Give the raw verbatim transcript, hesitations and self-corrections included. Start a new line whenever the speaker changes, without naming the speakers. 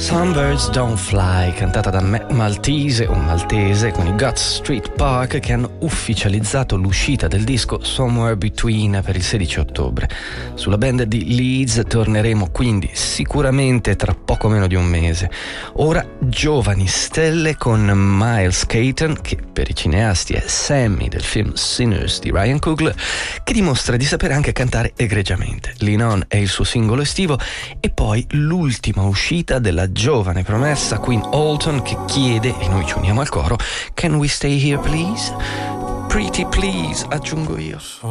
Some Birds Don't Fly, cantata da Matt Maltese, un maltese, con i Guts Street Park, che hanno ufficializzato l'uscita del disco Somewhere Between per il sedici ottobre. Sulla band di Leeds torneremo quindi sicuramente tra poco meno di un mese. Ora giovani stelle con Miles Caton, che per i cineasti è Sammy del film Sinners di Ryan Coogler, che dimostra di sapere anche cantare egregiamente. Lean On è il suo singolo estivo, e poi l'ultima uscita della giovane promessa Queen Alton, che chiede, e noi ci uniamo al coro, Can we stay here please? Pretty please, aggiungo io.